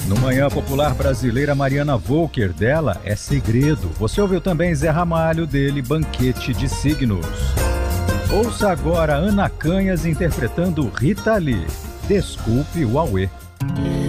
No Manhã Popular Brasileira, Mariana Volker, dela é Segredo. Você ouviu também Zé Ramalho, dele Banquete de Signos. Ouça agora Ana Canhas interpretando Rita Lee, Desculpe o Auê.